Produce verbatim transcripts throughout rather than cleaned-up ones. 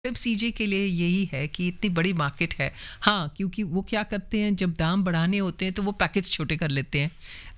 FMCG के लिए यही है कि इतनी बड़ी मार्केट है। हाँ, क्योंकि वो क्या करते हैं, जब दाम बढ़ाने होते हैं तो वो पैकेट्स छोटे कर लेते हैं,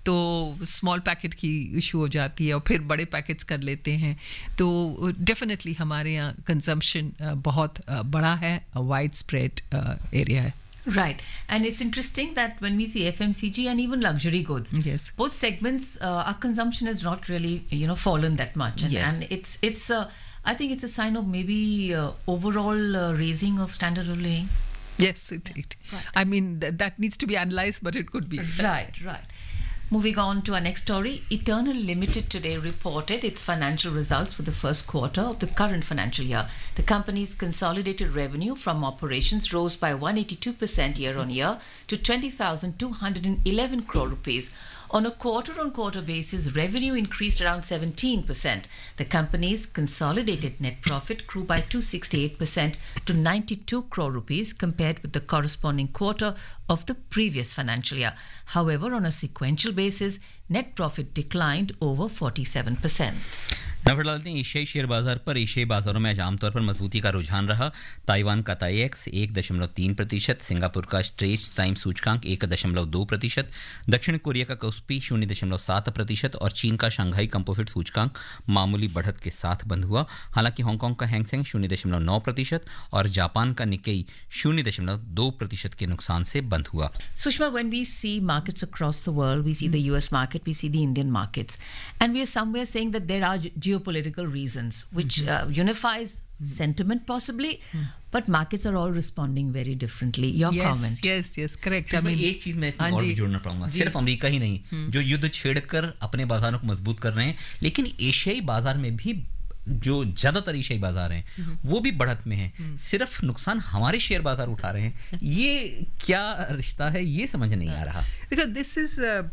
तो स्मॉल पैकेट की इशू हो जाती है और फिर बड़े पैकेट्स कर लेते हैं। तो डेफिनेटली हमारे यहाँ कंजम्पशन बहुत बड़ा है, वाइड स्प्रेड एरिया है। Right. And it's interesting that when we see F M C G and even luxury goods, yes, both segments, uh, our consumption has not really, you know, fallen that much. And, yes. and it's, it's uh, I think it's a sign of maybe uh, overall uh, raising of standard of living. Yes, it, Yeah. it. Right. I mean, th- that needs to be analyzed, but it could be. Right, right. Moving on to our next story, Eternal Limited today reported its financial results for the first quarter of the current financial year. The company's consolidated revenue from operations rose by one hundred eighty-two percent year on year to twenty thousand two hundred eleven crore rupees. On a quarter-on-quarter basis, revenue increased around seventeen percent. The company's consolidated net profit grew by two hundred sixty-eight percent to ninety-two crore rupees compared with the corresponding quarter of the previous financial year. However, on a sequential basis, net profit declined over forty-seven percent. नजर डालते हैं एशियाई share बाजार पर। एशियाई बाजारों में आज आमतौर पर मजबूती का रुझान रहा। ताइवान का ताईएक्स एक दशमलव तीन प्रतिशत, सिंगापुर का स्ट्रेट्स टाइम सूचकांक एक दशमलव दो प्रतिशत, दक्षिण कोरिया का कोस्पी शून्य दशमलव सात प्रतिशत और चीन का शंघाई कंपोजिट सूचकांक मामूली बढ़त के साथ बंद हुआ। हालांकि हांगकांग का हैंगसेंग शून्य दशमलव नौ प्रतिशत और जापान का निक्केई शून्य दशमलव दो प्रतिशत के नुकसान से बंद हुआ। Sushma, when we see markets across the world, we see the U S market, we see the Indian markets, and we are somewhere saying that there are geopolitical reasons which mm-hmm. uh, unifies mm-hmm. sentiment possibly, mm-hmm. but markets are all responding very differently. Your yes, comment? Yes, yes, correct. I mean, एक चीज मैं इसमें और भी जोड़ना चाहूंगा, सिर्फ America ही नहीं जो युद्ध छेड़कर अपने बाजारों को मजबूत कर रहे हैं, लेकिन एशियाई बाजार में भी जो ज्यादातर एशियाई बाजार हैं वो भी बढ़त में हैं। सिर्फ नुकसान हमारे शेयर बाजार उठा रहे हैं। ये क्या रिश्ता है, ये समझ नहीं आ रहा। Because this is uh,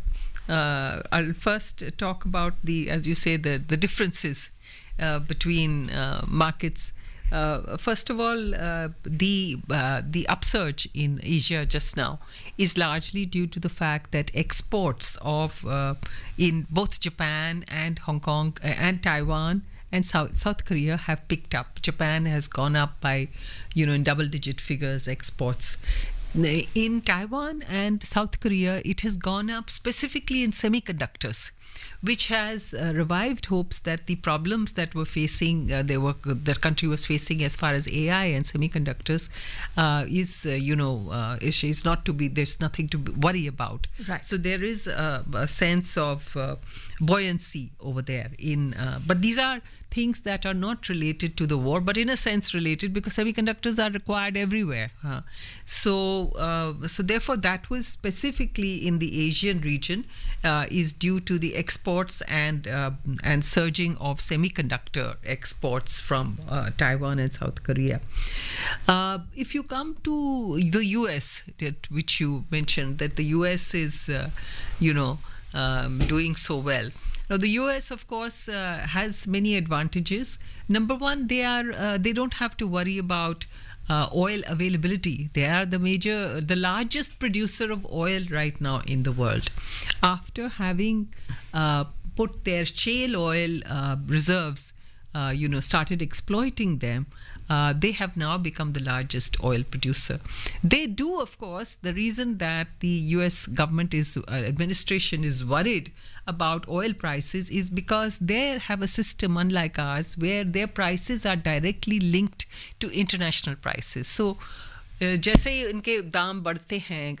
uh, I'll first talk about the, as you say, the the differences uh, between uh, markets. Uh, first of all, uh, the uh, the upsurge in Asia just now is largely due to the fact that exports of uh, in both Japan and Hong Kong uh, and Taiwan and South South Korea have picked up. Japan has gone up by, you know, in double-digit figures exports. In Taiwan and South Korea, it has gone up specifically in semiconductors, which has uh, revived hopes that the problems that were facing, uh, they were, the country was facing as far as A I and semiconductors, uh, is, uh, you know, uh, is, is not to be, there's nothing to worry about. Right. So there is a, a sense of uh, buoyancy over there. In, uh, but these are things that are not related to the war, but in a sense related, because semiconductors are required everywhere. Huh? So, uh, so therefore, that was specifically in the Asian region, uh, is due to the exports and uh, and surging of semiconductor exports from uh, Taiwan and South Korea. Uh, if you come to the U S, that, which you mentioned, that the U S is, uh, you know, um, doing so well. Now, the U S, of course, uh, has many advantages. Number one, they are uh, they don't have to worry about uh, oil availability. They are the major, the largest producer of oil right now in the world. After having uh, put their shale oil uh, reserves, uh, you know, started exploiting them, Uh, they have now become the largest oil producer. They do, of course, the reason that the U S government is, uh, administration is worried about oil prices is because they have a system unlike ours where their prices are directly linked to international prices. So, uh, जैसे ही इनके दाम बढ़ते हैं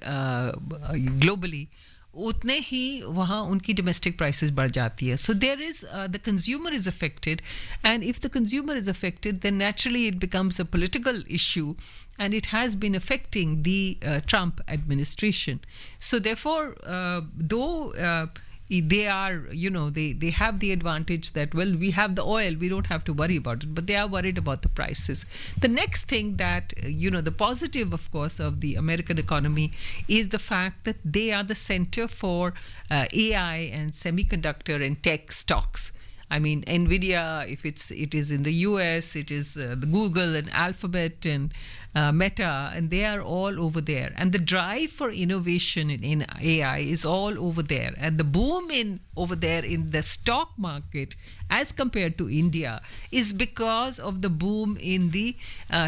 globally, उतने ही वहाँ उनकी domestic prices बढ़ जाती है. So there is, uh, the consumer is affected, and if the consumer is affected, then naturally it becomes a political issue, and it has been affecting the uh, Trump administration. So therefore, uh, though uh, they are, you know, they, they have the advantage that, well, we have the oil, we don't have to worry about it, but they are worried about the prices. The next thing that, you know, the positive, of course, of the American economy is the fact that they are the center for uh, A I and semiconductor and tech stocks. I mean, Nvidia, if it's it is in the U S, it is uh, the Google and Alphabet and uh, Meta, and they are all over there. And the drive for innovation in, in A I is all over there. And the boom in over there in the stock market, as compared to India, is because of the boom in the uh,